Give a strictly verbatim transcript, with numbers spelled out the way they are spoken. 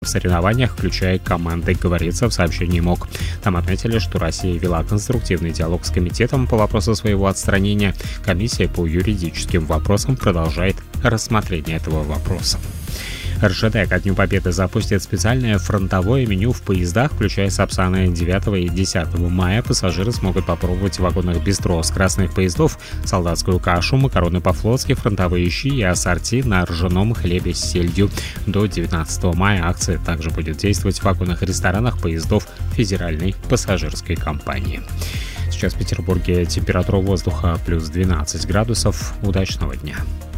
в соревнованиях, включая команды, говорится в сообщении МОК. Там отметили, что Россия вела конструктивный диалог с комитетом по вопросу своего отстранения. Комиссия по юридическим вопросам продолжает рассмотрение этого вопроса. РЖД ко Дню Победы запустит специальное фронтовое меню в поездах, включая Сапсаны. девятого и десятого мая пассажиры смогут попробовать в вагонах бистро с красных поездов солдатскую кашу, макароны по-флотски, фронтовые щи и ассорти на ржаном хлебе с сельдью. До девятнадцатого мая акция также будет действовать в вагонах и ресторанах поездов Федеральной пассажирской компании. Сейчас в Петербурге температура воздуха плюс двенадцать градусов. Удачного дня!